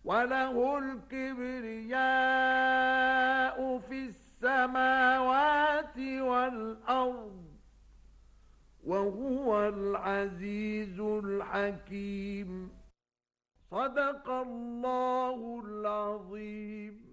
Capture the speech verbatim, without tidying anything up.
وله الكبرياء في السماوات والأرض وهو العزيز الحكيم. صدق الله العظيم.